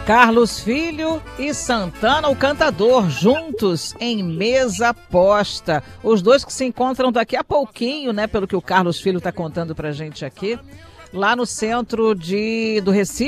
Carlos Filho e Santana, o cantador, juntos em Mesa Posta. Os dois que se encontram daqui a pouquinho, né, pelo que o Carlos Filho está contando pra gente aqui, lá no centro do Recife.